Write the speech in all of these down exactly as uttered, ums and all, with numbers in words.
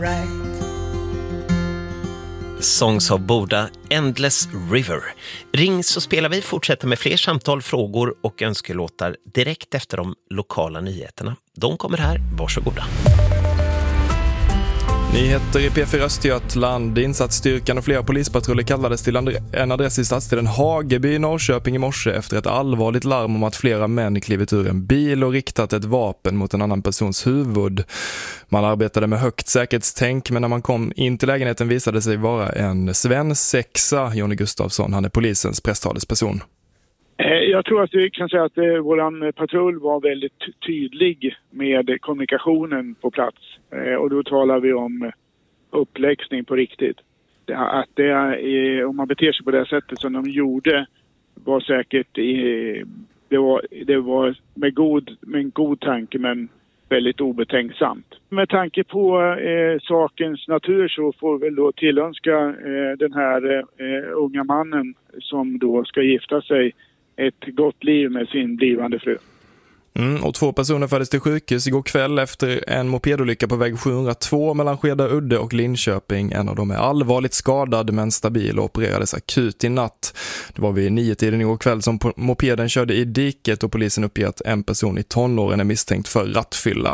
Songs of Boda, Endless River. Ring så spelar vi, fortsätter med fler samtal, frågor och önskelåtar direkt efter de lokala nyheterna. De kommer här, varsågoda. Nyheter i P fyra Östergötland. Insatsstyrkan och flera polispatruller kallades till en adress i stadsdelen Hageby i Norrköping i morse efter ett allvarligt larm om att flera män klivit ur en bil och riktat ett vapen mot en annan persons huvud. Man arbetade med högt säkerhetstänk, men när man kom in till lägenheten visade det sig vara en svensexa. Jonny Gustafsson, han är polisens presstalesperson. Jag tror att vi kan säga att eh, våran patrull var väldigt tydlig med kommunikationen på plats. Eh, och då talar vi om uppläxning på riktigt. Det, att det, eh, om man beter sig på det sättet som de gjorde var säkert eh, det var, det var med, god, med en god tanke men väldigt obetänksamt. Med tanke på eh, sakens natur så får vi då tillönska eh, den här eh, unga mannen som då ska gifta sig ett gott liv med sin blivande fru. Mm, och två personer fördes till sjukhus igår kväll efter en mopedolycka på väg sjuhundratvå mellan Skeda Udde och Linköping. En av dem är allvarligt skadad men stabil och opererades akut i natt. Det var vid nio tiden igår kväll som mopeden körde i diket och polisen uppger att en person i tonåren är misstänkt för rattfylla.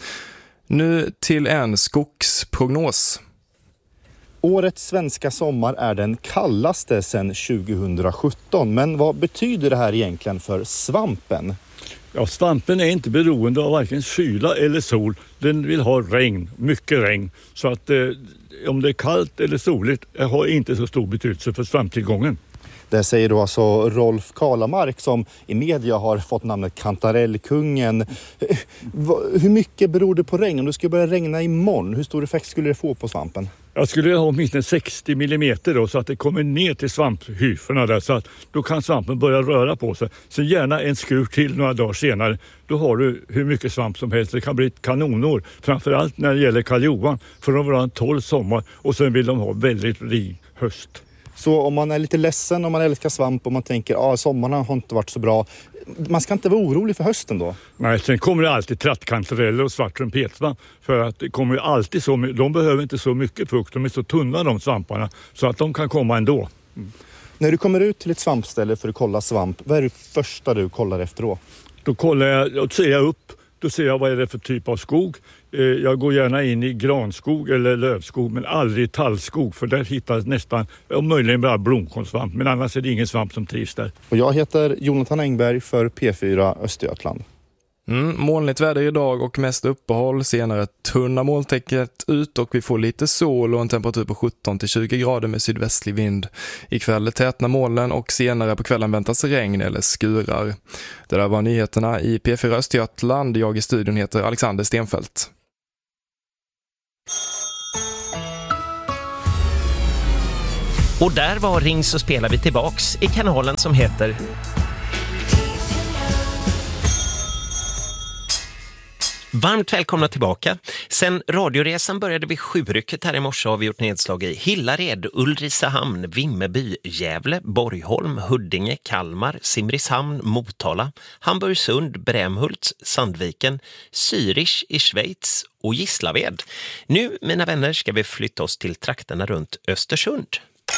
Nu till en skogsprognos. Årets svenska sommar är den kallaste sedan tjugohundrasjutton. Men vad betyder det här egentligen för svampen? Ja, svampen är inte beroende av varken kyla eller sol. Den vill ha regn, mycket regn. Så att eh, om det är kallt eller soligt har inte så stor betydelse för svamptillgången. Det säger då alltså Rolf Kalamark som i media har fått namnet Kantarellkungen. Hur mycket beror det på regn? Om det skulle börja regna imorgon, hur stor effekt skulle det få på svampen? Jag skulle ha åtminstone sextio millimeter då, så att det kommer ner till svamphyferna där, så att då kan svampen börja röra på sig. Så gärna en skur till några dagar senare. Då har du hur mycket svamp som helst. Det kan bli ett kanonår. Framförallt när det gäller Karl Johan. För de vill ha en tolv sommar och sen vill de ha väldigt rik höst. Så om man är lite ledsen, om man älskar svamp och man tänker att ah, sommarna har inte varit så bra. Man ska inte vara orolig för hösten då? Nej, sen kommer det alltid trattkantareller och svart trumpetsvamp. För att det kommer alltid så, de behöver inte så mycket frukt. De är så tunna de svamparna så att de kan komma ändå. Mm. När du kommer ut till ett svampställe för att kolla svamp, vad är det första du kollar efter då? Då kollar jag, då ser jag upp. Då ser jag vad är det för typ av skog. Jag går gärna in i granskog eller lövskog, men aldrig i tallskog, för där hittas nästan, om möjligen bara blomkonsvamp, men annars är det ingen svamp som trivs där. Och jag heter Jonathan Engberg för P fyra Östergötland. Mm, molnigt väder idag och mest uppehåll, senare tunna molntäcket ut och vi får lite sol och en temperatur på sjutton till tjugo grader med sydvästlig vind. Ikväll tätnar molnen och senare på kvällen väntas regn eller skurar. Det där var nyheterna i P fyra Östergötland. Jag i studion heter Alexander Stenfeldt. Och där var Ring så spelar vi tillbaks i kanalen som heter Varmt välkomna tillbaka. Sen radioresan började vid sjurycket här i morse har vi gjort nedslag i Hillared, Ulricehamn, Vimmerby, Gävle, Borgholm, Huddinge, Kalmar, Simrishamn, Motala, Hamburgsund, Brämhult, Sandviken, Zürich i Schweiz och Gislaved. Nu, mina vänner, ska vi flytta oss till trakterna runt Östersund.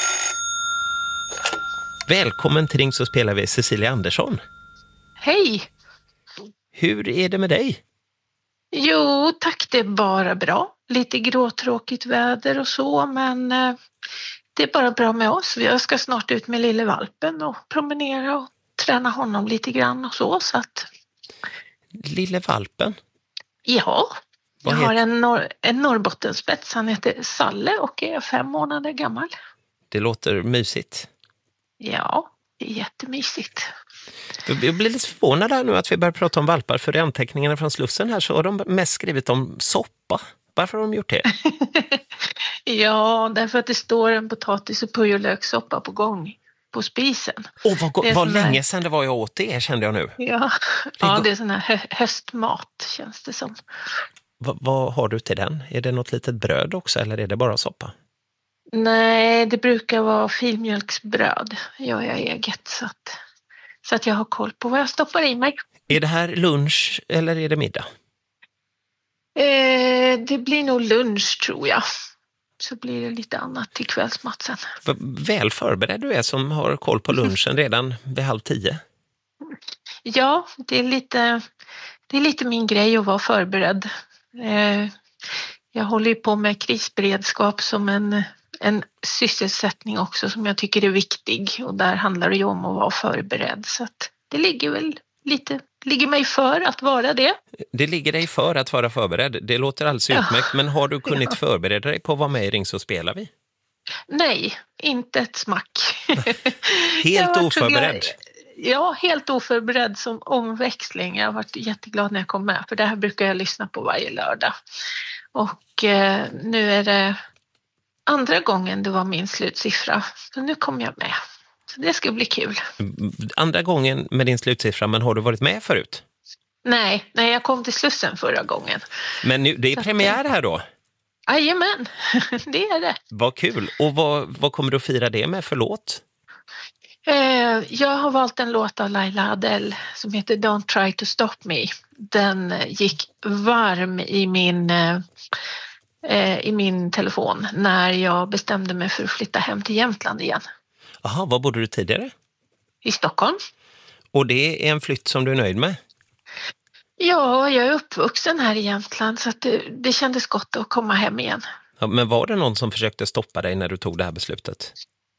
Välkommen till Ring så spelar vi Cecilia Andersson. Hej! Hur är det med dig? Jo, tack, det är bara bra. Lite gråtråkigt väder och så, men eh, det är bara bra med oss. Jag ska snart ut med lille valpen och promenera och träna honom lite grann och så. så att... Lille valpen? Ja, Vad jag heter... har en, norr, en Norrbottenspets. Han heter Salle och är fem månader gammal. Det låter mysigt. Ja, det är jättemysigt. Jag blir lite förvånad här nu att vi börjar prata om valpar, för i anteckningarna från Slussen här så har de mest skrivit om soppa. Varför har de gjort det? Ja, därför att det står en potatis- och purjolökssoppa på gång på spisen. Åh, oh, vad, vad länge här... sedan det var jag åt det, kände jag nu. Ja, ja det är sån här hö- höstmat känns det som. Va, vad har du till den? Är det något litet bröd också eller är det bara soppa? Nej, det brukar vara filmjölksbröd. Jag gör eget så att, så att jag har koll på vad jag stoppar i mig. Är det här lunch eller är det middag? Eh, det blir nog lunch tror jag. Så blir det lite annat till kvällsmatchen. Vad väl förberedd du är som har koll på lunchen redan vid halv tio. Ja, det är lite, det är lite min grej att vara förberedd. Eh, jag håller ju på med krisberedskap som en, en sysselsättning också som jag tycker är viktig. Och där handlar det ju om att vara förberedd. Så att det ligger väl lite, ligger mig för att vara det. Det ligger dig för att vara förberedd. Det låter alldeles utmärkt. Ja. Men har du kunnat ja. förbereda dig på att vara med i Ring så spelar vi? Nej, inte ett smack. Helt oförberedd? Ja, helt oförberedd som omväxling. Jag har varit jätteglad när jag kom med. För det här brukar jag lyssna på varje lördag. Och eh, nu är det andra gången det var min slutsiffra. Så nu kom jag med. Så det ska bli kul. Andra gången med din slutsiffra, men har du varit med förut? Nej, nej jag kom till Slussen förra gången. Men nu, det är så premiär här då? Jajamän, det är det. Vad kul. Och vad, vad kommer du att fira det med för låt? Eh, jag har valt en låt av Laila Adele som heter Don't Try to Stop Me. Den gick varm i min, eh, i min telefon när jag bestämde mig för att flytta hem till Jämtland igen. Aha, var bodde du tidigare? I Stockholm. Och det är en flytt som du är nöjd med? Ja, jag är uppvuxen här i Jämtland så att det, det kändes gott att komma hem igen. Ja, men var det någon som försökte stoppa dig när du tog det här beslutet?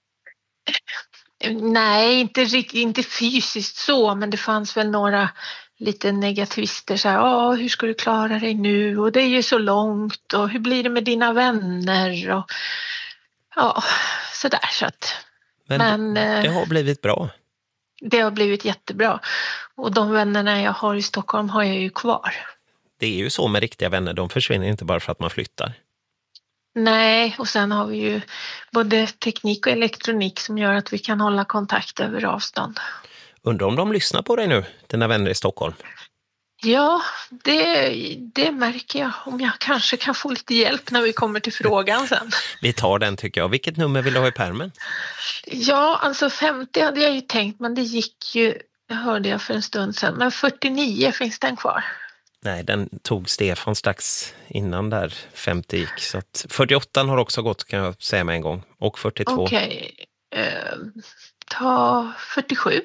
Nej, inte, inte fysiskt så, men det fanns väl några lite negativister. Så här, ja, hur ska du klara dig nu? Och det är ju så långt. Och hur blir det med dina vänner? Och ja, sådär så att... Men, men det har blivit bra. Det har blivit jättebra. Och de vännerna jag har i Stockholm har jag ju kvar. Det är ju så med riktiga vänner. De försvinner inte bara för att man flyttar. Nej, och sen har vi ju både teknik och elektronik som gör att vi kan hålla kontakt över avstånd. Undrar om de lyssnar på dig nu, dina vänner i Stockholm? Ja, det, det märker jag. Om jag kanske kan få lite hjälp när vi kommer till frågan sen. Vi tar den tycker jag. Vilket nummer vill du ha i pärmen? Ja, alltså femtio hade jag ju tänkt, men det gick ju, det hörde jag för en stund sedan. Men fyrtionio, finns den kvar? Nej, den tog Stefan strax innan där femtio gick. Så att fyrtioåtta har också gått kan jag säga med en gång. Och fyrtiotvå. Okej, okay. eh, ta fyrtiosju.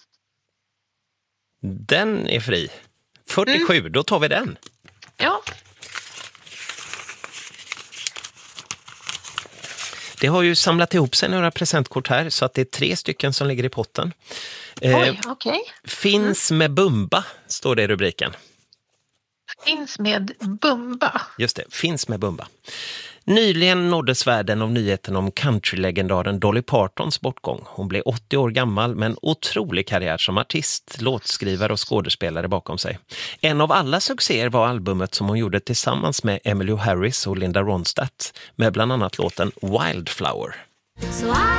Den är fri. fyrtiosju, mm. Då tar vi den. Ja. Det har ju samlat ihop sig några presentkort här så att det är tre stycken som ligger i potten. Oj, eh, okej. Okay. Finns med Bumba, står det i rubriken. Finns med Bumba. Just det, finns med Bumba. Nyligen nåddes världen av nyheten om countrylegendaren Dolly Partons bortgång. Hon blev åttio år gammal med en otrolig karriär som artist, låtskrivare och skådespelare bakom sig. En av alla succéer var albumet som hon gjorde tillsammans med Emmylou Harris och Linda Ronstadt med bland annat låten Wildflower.